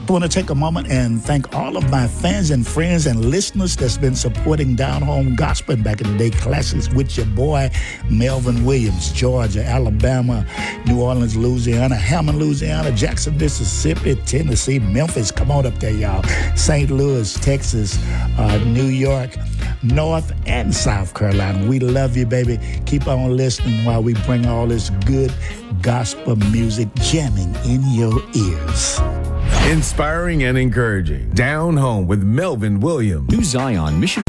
I want to take a moment and thank all of my fans and friends and listeners that's been supporting Down Home Gospel back in the day classics with your boy Melvin Williams, Georgia, Alabama, New Orleans, Louisiana, Hammond, Louisiana, Jackson, Mississippi, Tennessee, Memphis. Come on up there, y'all. St. Louis, Texas, New York, North and South Carolina. We love you, baby. Keep on listening while we bring all this good gospel music jamming in your ears. Inspiring and encouraging. Down Home with Melvin Williams. New Zion, Michigan.